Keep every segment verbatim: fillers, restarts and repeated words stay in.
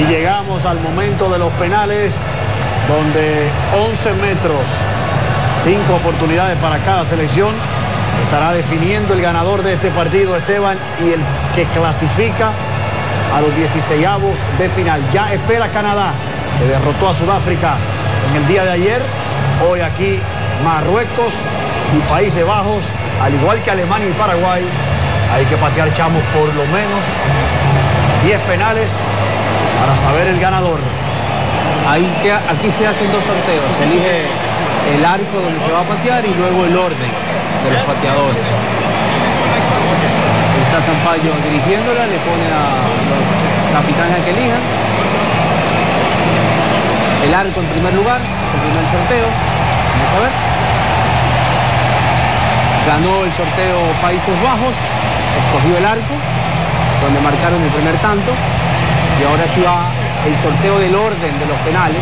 Y llegamos al momento de los penales, donde once metros, cinco oportunidades para cada selección. Estará definiendo el ganador de este partido, Esteban, y el que clasifica a los dieciseisavos de final. Ya espera Canadá, que derrotó a Sudáfrica en el día de ayer. Hoy aquí Marruecos y Países Bajos, al igual que Alemania y Paraguay. Hay que patear, chamos, por lo menos diez penales para saber el ganador. Ahí que, aquí se hacen dos sorteos. Se elige el arco donde se va a patear y luego el orden de los pateadores. Está Sampaio dirigiéndola, le pone a los capitanes a que elijan. El arco en primer lugar, es el primer sorteo. Vamos a ver. Ganó el sorteo Países Bajos, escogió el arco, donde marcaron el primer tanto. Y ahora sí va el sorteo del orden de los penales.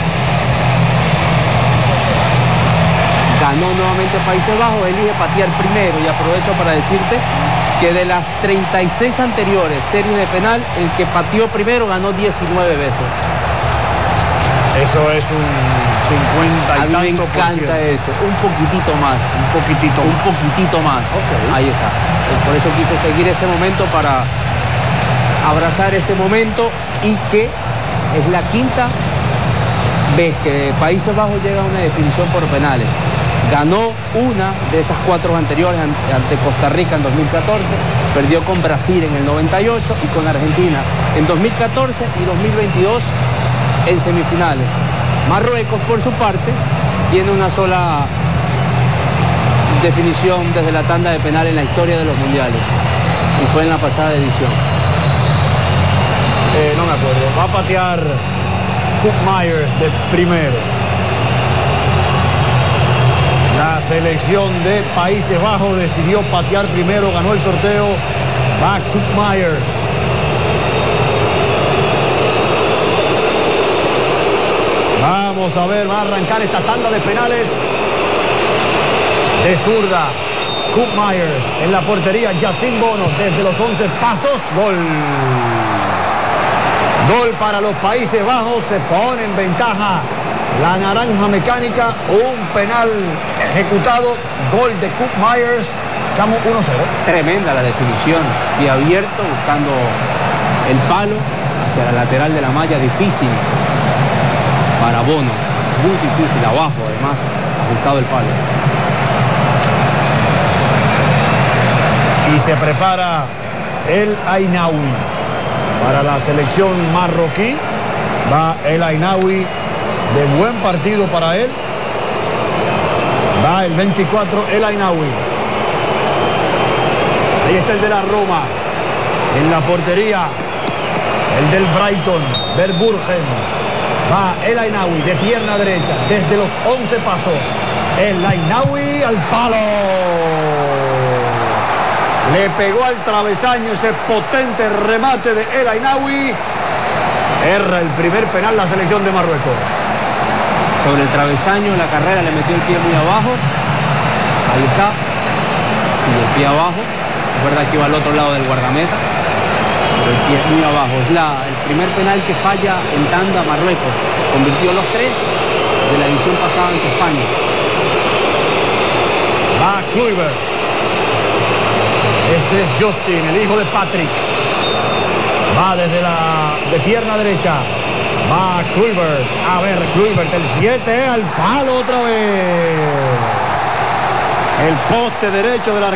Ganó nuevamente Países Bajos, elige patear primero, y aprovecho para decirte que de las treinta y seis anteriores series de penal, el que pateó primero ganó diecinueve veces. Eso es un cincuenta y A mí me tanto por encanta ciento. eso, un poquitito más. Un poquitito Un más. poquitito más. Okay. Ahí está. Por eso quise seguir ese momento para abrazar este momento, y que es la quinta vez que Países Bajos llega a una definición por penales. Ganó una de esas cuatro anteriores ante Costa Rica en dos mil catorce, perdió con Brasil en el noventa y ocho y con Argentina en dos mil catorce y dos mil veintidós en semifinales. Marruecos, por su parte, tiene una sola definición desde la tanda de penal en la historia de los mundiales, y fue en la pasada edición. Eh, no me acuerdo. Va a patear Cook Myers de primero. La selección de Países Bajos decidió patear primero, ganó el sorteo. Va Cook Myers. Vamos a ver, va a arrancar esta tanda de penales de zurda. Cook Myers en la portería, Yacine Bono desde los once pasos, gol. Gol para los Países Bajos, se pone en ventaja la naranja mecánica, un penal ejecutado, gol de Cook Myers, estamos uno cero. Tremenda la definición, y abierto, buscando el palo hacia la lateral de la malla, difícil para Bono, muy difícil, abajo además, ajustado el palo. Y se prepara el Ainaoui para la selección marroquí. Va el Ainaoui, de buen partido para él. Va el veinticuatro, el Ainaoui. Ahí está el de la Roma. En la portería, el del Brighton, Verburgen. Va el Ainaoui de pierna derecha, desde los once pasos. El Ainaoui al palo. Le pegó al travesaño ese potente remate de El Ainaoui. Erra el primer penal la selección de Marruecos. Sobre el travesaño, la carrera le metió el pie muy abajo. Ahí está. Sigue el pie abajo. Recuerda que iba al otro lado del guardameta. Pero el pie muy abajo. Es la, el primer penal que falla en tanda Marruecos. Convirtió los tres de la edición pasada ante España. Va Kluivert. Este es Justin, el hijo de Patrick. Va desde la de pierna derecha. Va Kluivert. A ver, Kluivert, el siete al palo otra vez. El poste derecho de la